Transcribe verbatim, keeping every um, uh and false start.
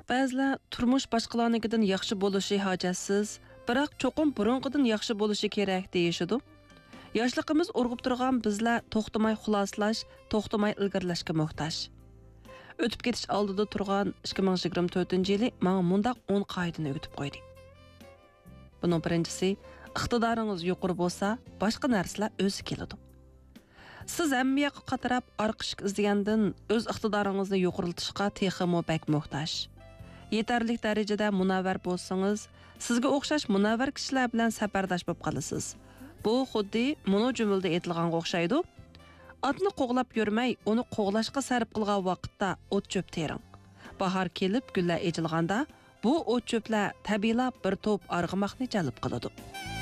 Ba'zilar turmush boshqalarnikidan yaxshi bo'lishi hojatsiz, biroq cho'qim burunqidan yaxshi bo'lishi kerak deyishidi. Yoshligimiz urg'ib turgan bizlar to'xtamay xuloslash, to'xtamay ilgarilashga muhtoj. O'tib ketish oldida turgan ikki ming yigirma to'rtinchi yili menga mundaq o'n qoidani o'rgatib qo'ydi. Buning birinchisi, iqtidoringiz yuqori bo'lsa, boshqa narsalar o'zi keladi. Siz hammayoqqa qatarab orqish izlagandan o'z iqtidoringizni yuqoriltishga texmo bak muhtoj. Yetarli darajada munavvar bo'lsangiz, sizga o'xshash munavvar kishilar bilan safardosh bo'lib qolasiz. Bu xuddi mono jumlada aytilganga o'xshaydi. Otni qo'g'lab yurmay, uni qo'g'lashga sarf qilgan vaqtda o't cho'p tering. Bahor kelib, gullar echilganda, bu o't cho'plar tabiiylab bir to'p arg'umoqni jalb qiladi.